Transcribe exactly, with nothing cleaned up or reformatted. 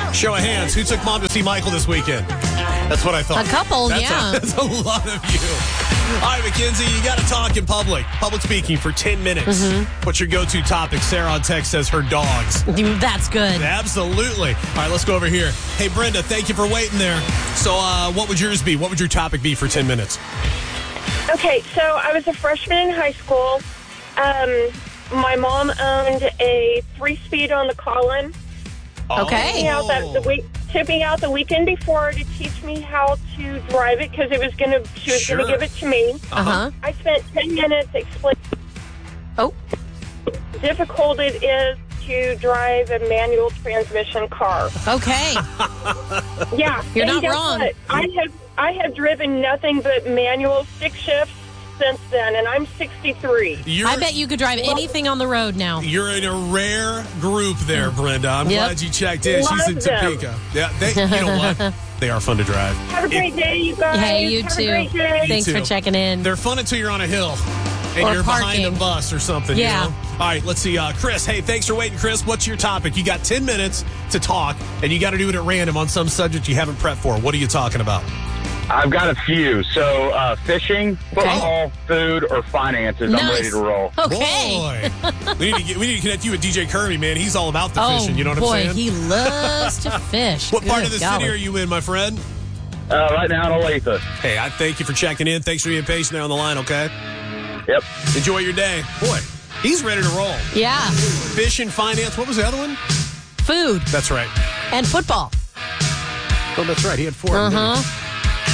Show of hands. Who took mom to see Michael this weekend? That's what I thought. A couple, that's yeah. A, that's a lot of you. All right, Mackenzie, you got to talk in public. Public speaking for ten minutes. Mm-hmm. What's your go-to topic? Sarah on text says her dogs. That's good. Absolutely. All right, let's go over here. Hey, Brenda, thank you for waiting there. So uh, what would yours be? What would your topic be for ten minutes? Okay, so I was a freshman in high school. Um, my mom owned a three-speed on the Colin. Okay. Took me out that the week, took me out the weekend before to teach me how to drive it because it was gonna. She was Sure. gonna give it to me. Uh huh. I spent ten minutes explaining Oh. how difficult it is to drive a manual transmission car. Okay. Yeah, You're and not guess wrong. what? I have I have driven nothing but manual stick shifts since then, and I'm sixty-three. You're, I bet you could drive anything on the road now. You're in a rare group there, Brenda. I'm Yep. glad you checked in. She's in Love them. Topeka. Yeah, they, you know what? They are fun to drive. Have a great day, you guys. Hey, you have too. a great day. Thanks too. for checking in. They're fun until you're on a hill and Or you're behind a parking. bus or something. Yeah. You know? All right, let's see. Uh, Chris, hey, thanks for waiting, Chris. What's your topic? You got ten minutes to talk, and you got to do it at random on some subject you haven't prepped for. What are you talking about? I've got a few. So, uh, fishing, football, food, or finances. I'm Nice. ready to roll. Okay. Boy. we, need to get, we need to connect you with D J Kirby, man. He's all about the Oh, fishing. You know what boy, I'm saying? he loves to fish. What part Good of the golly. city are you in, my friend? Uh, right now in Olathe. Hey, I thank you for checking in. Thanks for being patient there on the line, okay? Yep. Enjoy your day. Boy, he's ready to roll. Yeah. Fish and finance. What was the other one? Food That's right. and football. Oh, that's right. He had four. Uh huh.